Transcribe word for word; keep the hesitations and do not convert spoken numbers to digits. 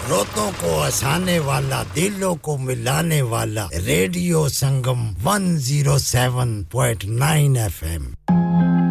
रोतों को हंसाने वाला दिलों को मिलाने वाला रेडियो संगम one oh seven point nine F M